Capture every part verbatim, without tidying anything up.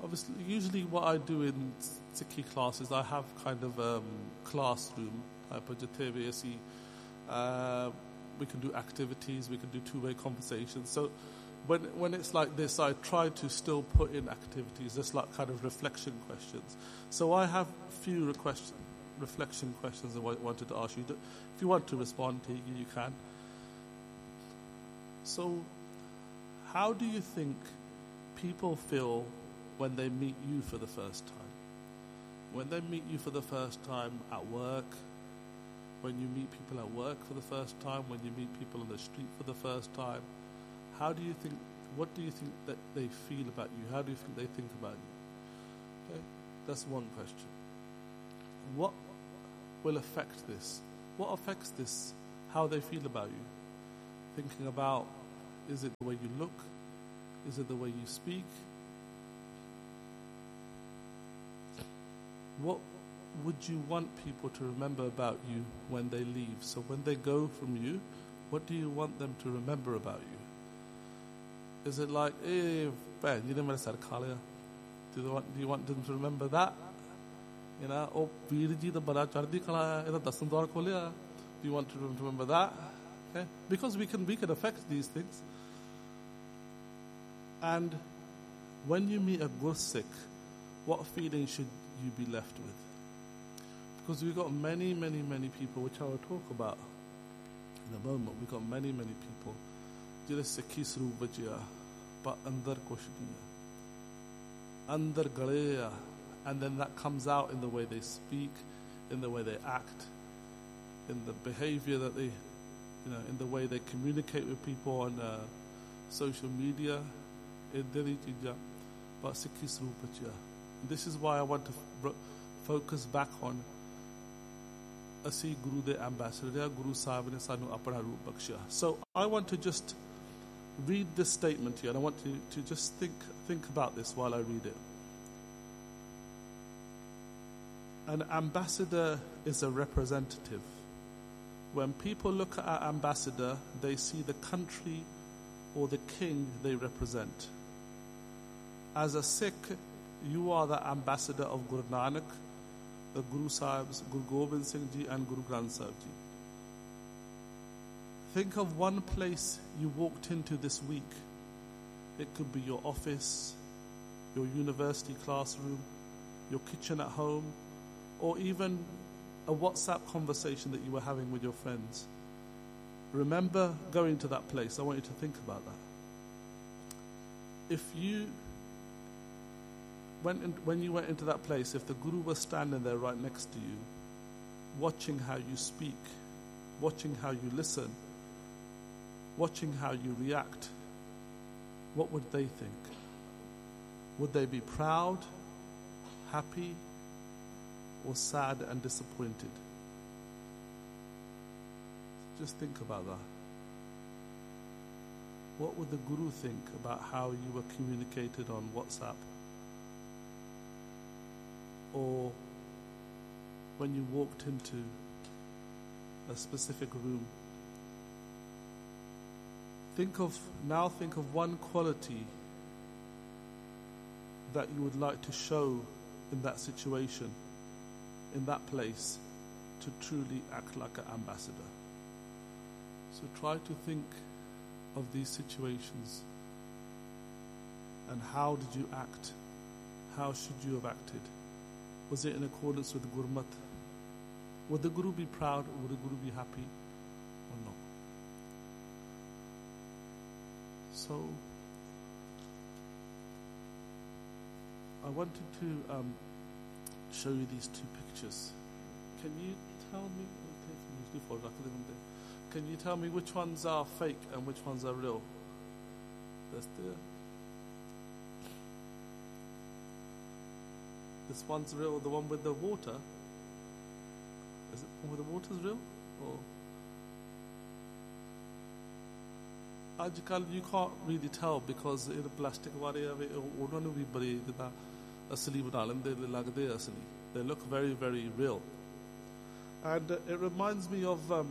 obviously, usually what I do in Sikhi classes, I have kind of um, classroom type of jathe uh we can do activities, we can do two-way conversations. So when when it's like this, I try to still put in activities, just like kind of reflection questions. So I have a few request, reflection questions I wanted to ask you. If you want to respond, you can. So how do you think people feel when they meet you for the first time? When they meet you for the first time at work, when you meet people at work for the first time, when you meet people on the street for the first time, how do you think, what do you think that they feel about you? How do you think they think about you? Okay, that's one question. What will affect this? What affects this? How they feel about you? Thinking about, is it the way you look? Is it the way you speak? What would you want people to remember about you when they leave? So when they go from you, what do you want them to remember about you? Is it like, hey, Ben, you didn't want to start Kalia? Do you want, do you want them to remember that? You know, oh, Veerji, the Bada Chardi Kala, the Dasandwar Kolya. Do you want to remember that? Okay? Because we can, we can affect these things. And when you meet a Gursikh, what feeling should you be left with? Because we've got many, many, many people, which I will talk about in a moment. We've got many, many people. Jire Sikhi Sroop Bachiya, but andar kuch nahi. Andar galeya. And then that comes out in the way they speak, in the way they act, in the behavior that they, you know, in the way they communicate with people on uh, social media. But Sikhi Sroop Bachiya. This is why I want to f- focus back on Asi Guru de Ambassador, Guru Sahib ne sanu apna roop bakshiya. So I want to just read this statement here, and I want to, to just think think about this while I read it. An ambassador is a representative. When people look at an ambassador, they see the country or the king they represent. As a Sikh, you are the ambassador of Guru Nanak, the Guru Sahibs, Guru Gobind Singh Ji and Guru Granth Sahib Ji. Think of one place you walked into this week. It could be your office, your university classroom, your kitchen at home, or even a WhatsApp conversation that you were having with your friends. Remember going to that place. I want you to think about that. If you went in, when you went into that place, if the Guru was standing there right next to you, watching how you speak, watching how you listen, watching how you react, what would they think? Would they be proud, happy, or sad and disappointed? Just think about that. What would the Guru think about how you were communicated on WhatsApp? Or when you walked into a specific room? Think of, now think of one quality that you would like to show in that situation, in that place, to truly act like an ambassador. So try to think of these situations and how did you act? How should you have acted? Was it in accordance with Gurmat? Would the Guru be proud or would the Guru be happy or not? So I wanted to um, show you these two pictures. Can you tell me? Can you tell me which ones are fake and which ones are real? That's the. This one's real. The one with the water. Is it the one with the water's real? Or Ajkal you can't really tell because in the plastic wale ਉਹਨਾਂ ਨੂੰ ਵੀ ਬੜੀ ਜਿੱਦਾਂ ਅਸਲੀ ਬਣਾ ਲੈਂਦੇ ਲੱਗਦੇ ਅਸਲੀ. They look very, very real. And uh, it reminds me of um,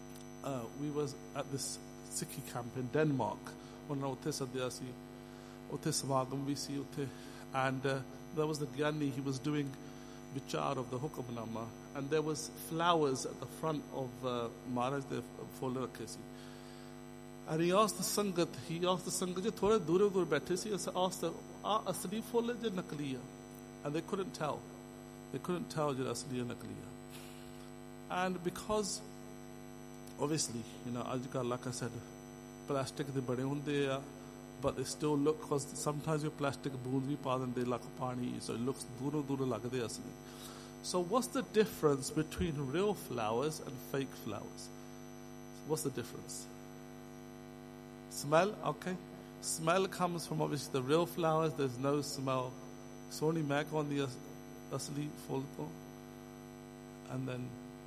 uh, we was at this Sikhi camp in Denmark. ਉੱਥੇ ਸਮਾਗਮ ਵੀ ਸੀ ਉੱਥੇ, and uh, there was the Gyani, he was doing vichar of the Hukamnama, and there was flowers at the front of uh, Maharaj de Phol rakhe si. And he asked the Sangat, he asked the Sangat, jo thode dure dur baithe si, he asked them, aa asli phol hai je nakli hai? And they couldn't tell. They couldn't tell je asli hai nakli hai. And because obviously, you know, ajkal like I said, plastic de bade hunde a, but they still look, because sometimes your plastic boond bhi pa dende like pani, so it looks duro duro lagde asli. So what's the difference between real flowers and fake flowers? What's the difference? Smell, okay. Smell comes from obviously the real flowers. There's no smell. Soni mag on the asli phol to, and then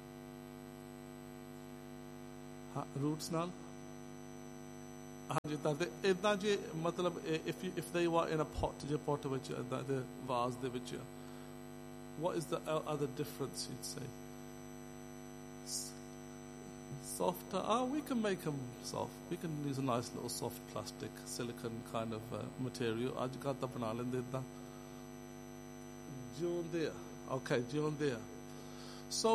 ha, roots nal. ਇਦਾਂ ਜੇ ਮਤਲਬ if you, if they were in a pot, ਜੇ pot ਵਿੱਚ ਇਦਾਂ ਦੇ vase ਦੇ ਵਿੱਚ, what is the other difference you'd say? Softer, ah, we can make them soft. We can use a nice little soft plastic, silicone kind of uh, material. ਅੱਜ ਕੱਲ੍ਹ ਤਾਂ ਬਣਾ ਲੈਂਦੇ ਇਦਾਂ ਜਿਉਂਦੇ ਆ. Okay, ਜਿਉਂਦੇ ਆ. So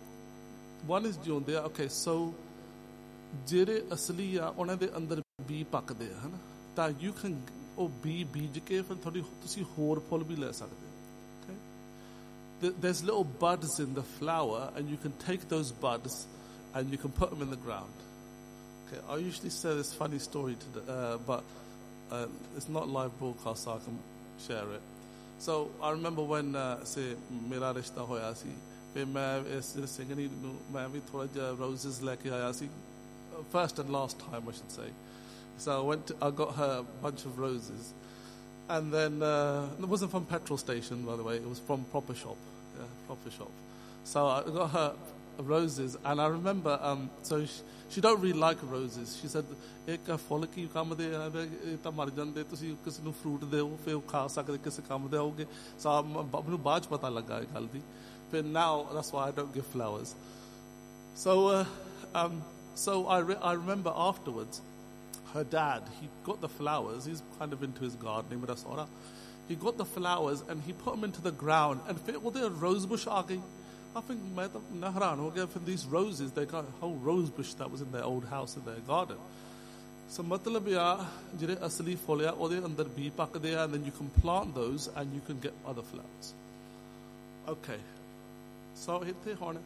one is ਜਿਉਂਦੇ ਆ. Okay, so ਜਿਹੜੇ ਅਸਲੀ ਆ ਉਹਨਾਂ ਦੇ ਅੰਦਰ ਬੀ ਪੱਕਦੇ ਆ, ਹਨਾ, ਤਾਂ ਯੂ ਕੈਨ ਉਹ ਬੀ ਬੀਜ ਕੇ ਫਿਰ ਥੋੜੀ ਤੁਸੀਂ ਹੋਰ ਫੁੱਲ ਵੀ ਲੈ ਸਕਦੇ ਹੋ. Okay, there's little buds in the flower and you can take those buds and you can put them in the ground. Okay, I usually say this funny story today, uh, but uh, it's not live broadcast, so I can share it. So I remember when uh, say ਮੇਰਾ ਰਿਸ਼ਤਾ ਹੋਇਆ ਸੀ, ਫਿਰ ਮੈਂ ਇਸ ਸਿੰਘਣੀ ਨੂੰ ਮੈਂ ਵੀ ਥੋੜਾ ਜਿਹਾ roses ਲੈ ਕੇ ਆਇਆ ਸੀ. First and last time, I should say. So I went to, I got her a bunch of roses, and then uh, it wasn't from petrol station, by the way. It was from proper shop, yeah, proper shop. So I got her roses, and I remember. Um, so she, she don't really like roses. She said, "Ek फूल की काम दे, इतना मर जाते, तुसी किसी ਨੂੰ fruit देओ, फिर खा सकते, किसी काम दे आओगे." So ਮੈਨੂੰ ਬਾਅਦ ਚ ਪਤਾ ਲੱਗਾ ਇਹ ਗੱਲ ਦੀ. But now that's why I don't give flowers. So. Uh, um, So I, re- I remember afterwards, her dad, he got the flowers. He's kind of into his gardening with us. He got the flowers and he put them into the ground. And fit all the rose bush aa gayi. I think main na haran ho gaya for these roses. They got a whole rose bush that was in their old house in their garden. So matlab ya jehde asli ful ya ode andar bee pakde a, and then you can plant those and you can get other flowers. Okay. So itte hone.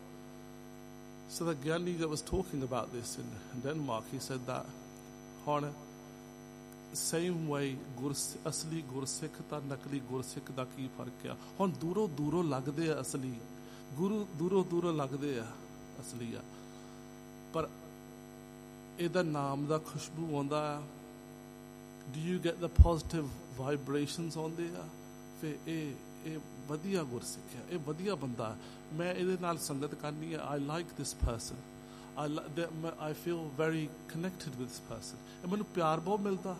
So the Gyani that was talking about this in Denmark, he said that, Hone, same way, asli Gursikh ta nakli Gursikh da ki fark hai. Hon duro duro lagde a asli. Guru duro duro lagde a asli a. Par eda naam da khushbu aunda. Do you get the positive vibrations on there? Fe e ਇਹ ਵਧੀਆ ਗੁਰਸਿੱਖ ਹੈ, ਇਹ ਵਧੀਆ ਬੰਦਾ ਹੈ, ਮੈਂ ਇਹਦੇ ਨਾਲ ਸੰਗਤ ਕਰਨੀ ਹੈ. I like this person. I, I feel very connected with this person. ਇਹ ਮੈਨੂੰ ਪਿਆਰ ਬਹੁਤ ਮਿਲਦਾ.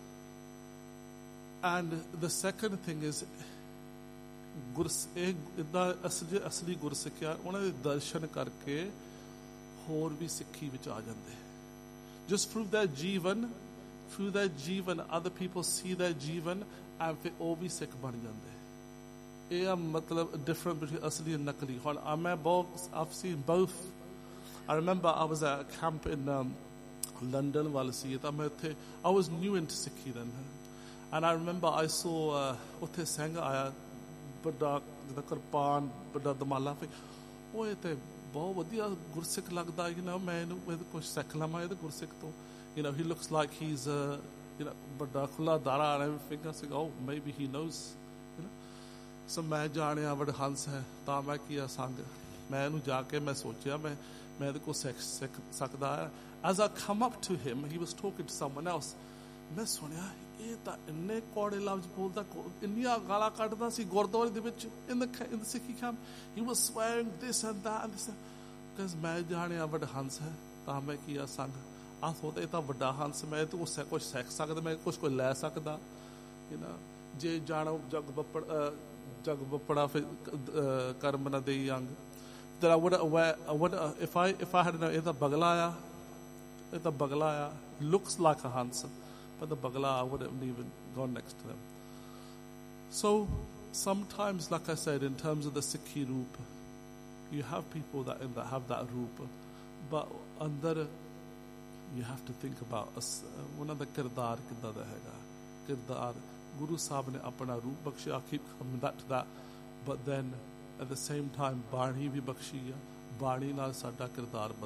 And the second thing is, ਗੁਰਸ ਇਹ ਇੱਦਾਂ ਅਸਲੀ ਅਸਲੀ ਗੁਰਸਿੱਖ ਹੈ, ਉਹਨਾਂ ਦੇ ਦਰਸ਼ਨ ਕਰਕੇ ਹੋਰ ਵੀ ਸਿੱਖੀ ਵਿੱਚ ਆ ਜਾਂਦੇ. Just through their Jeevan, through their Jeevan, other people see their Jeevan and ਫਿਰ ਉਹ ਵੀ ਸਿੱਖ ਬਣ ਜਾਂਦੇ. Yeah, matlab different between asli and nakli. I've seen both. I remember I was at a camp in um, London. I was new into Sikhi then, and I remember I saw utte sanga aya bada jida kirpan bada damala fe. Oh, ਇਹ ਤੇ ਬਹੁਤ ਵਧੀਆ ਗੁਰਸਿੱਖ ਲੱਗਦਾ, you know, ਮੈਂ ਇਹਨੂੰ ਇਹਦੇ ਕੁਝ ਸਿੱਖ ਲਵਾਂ ਇਹਦੇ ਗੁਰਸਿੱਖ ਤੋਂ. You know, he looks like he's uh, you know, ਬੜਾ ਖੁੱਲਾ ਦਾਰਾ and everything. I think, oh, maybe he knows. ਸੋ ਮੈਂ ਜਾਣਿਆ ਵਡਹੰਸ ਹੈ, ਤਾਂ ਮੈਂ ਕੀ ਸੰਗ ਮੈਂ ਇਹਨੂੰ ਜਾ ਕੇ ਮੈਂ ਸੋਚਿਆ ਮੈਂ ਮੈਂ ਇਹਦੇ ਕੋਲ ਸਿੱਖ ਸਿੱਖ ਸਕਦਾ ਹੈ. As I come up to him, he was talking to someone else. ਮੈਂ ਸੁਣਿਆ ਇਹ ਤਾਂ ਇੰਨੇ ਕੌੜੇ ਲਫ਼ਜ਼ ਬੋਲਦਾ, ਇੰਨੀਆਂ ਗਾਲਾਂ ਕੱਢਦਾ ਸੀ ਗੁਰਦੁਆਰੇ ਦੇ ਵਿੱਚ in the in the Sikhi camp. He was swearing this and that and this. Because ਮੈਂ ਜਾਣਿਆ ਵਡਹੰਸ ਹੈ, ਤਾਂ ਮੈਂ ਕੀ ਸੰਗ ਆ ਸੋਚਦਾ ਇਹ ਤਾਂ ਵੱਡਾ ਹੰਸ, ਮੈਂ ਇਹਦੇ ਕੋਲ ਕੁਛ ਸਿੱਖ ਸਕਦਾ, ਮੈਂ ਕੁਛ ਕੋਈ ਲੈ ਸਕਦਾ. You know, ਜੇ ਜਾਣੋ ਜਗ ਬੱਪੜ jag bappada karm na dei yang, that I would aware I would if I if I had known it's a baglaya, it's a baglaya looks like a hans, but the bagla, I wouldn't have even gone next to them. So sometimes, like I said, in terms of the Sikhi roop, you have people that, that have that roop, but under you have to think about one of the kirdar kidda da hega. Kirdar, Guru Sahib ne apna roop bakshiya. I keep coming back to that, but then at the same time, Bani bhi bakshiya. Bani naal sada kirdar